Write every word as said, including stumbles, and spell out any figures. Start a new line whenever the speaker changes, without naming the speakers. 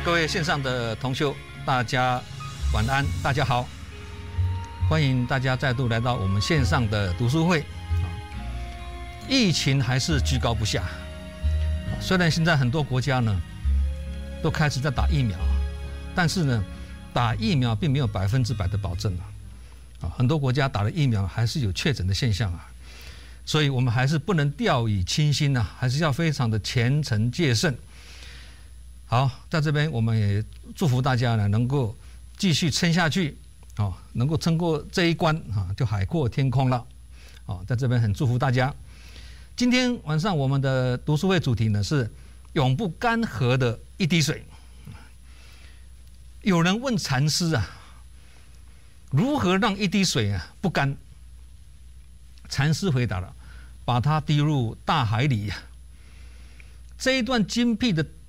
各位线上的同修，大家晚安，大家好，欢迎大家再度来到我们线上的读书会。疫情还是居高不下，虽然现在很多国家呢都开始在打疫苗，但是呢，打疫苗并没有百分之百的保证啊，很多国家打了疫苗还是有确诊的现象啊，所以我们还是不能掉以轻心啊，还是要非常的虔诚戒慎。好，在这边我们也祝福大家呢，能够继续撑下去，哦，能够撑过这一关啊，就海阔天空了。哦，在这边很祝福大家。今天晚上我们的读书会主题呢是永不干涸的一滴水。有人问禅师啊，如何让一滴水啊不干？禅师回答了，把它滴入大海里。这一段精辟的